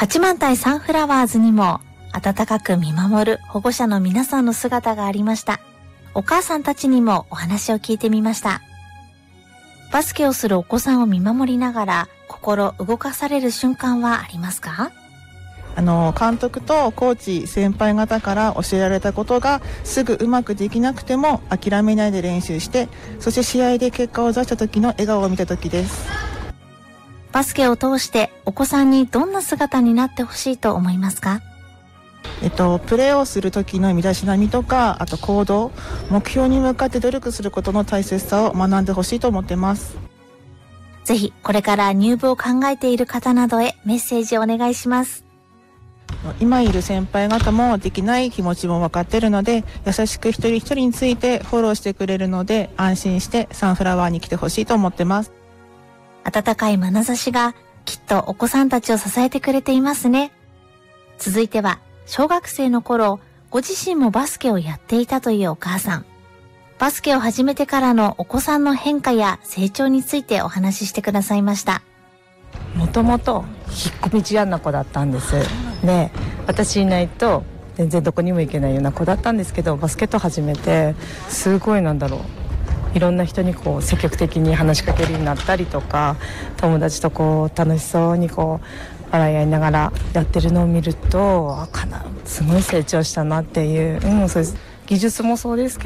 八幡平サンフラワーズにも温かく見守る保護者の皆さんの姿がありました。お母さんたちにもお話を聞いてみました。バスケをするお子さんを見守りながら心動かされる瞬間はありますか？ 監督とコーチ、先輩方から教えられたことがすぐうまくできなくても諦めないで練習して、そして試合で結果を出した時の笑顔を見た時です。 バスケを通してお子さんにどんな姿になってほしいと思いますか？ プレーをする時の身だしなみとか、あと行動、目標に向かって努力することの大切さを学んでほしいと思ってます。 ぜひこれから入部を考えている方などへメッセージをお願いします。 今いる先輩方もできない気持ちも分かっているので、優しく一人一人についてフォローしてくれるので、安心してサンフラワーに来てほしいと思ってます。 温かい眼差しがきっとお子さんたちを支えてくれていますね。続いては小学生の頃、ご自身もバスケをやっていたというお母さん。バスケを始めてからのお子さんの変化や成長についてお話ししてくださいました。 もともと引っ込み思案な子だったんですね。私いないと全然どこにも行けないような子だったんですけど、バスケット始めてすごいいろんな人に積極的に話しかけるようになったりとか、友達と楽しそうに笑い合いながらやってるのを見ると、すごい成長したなっていう、そうです。技術もそうですけど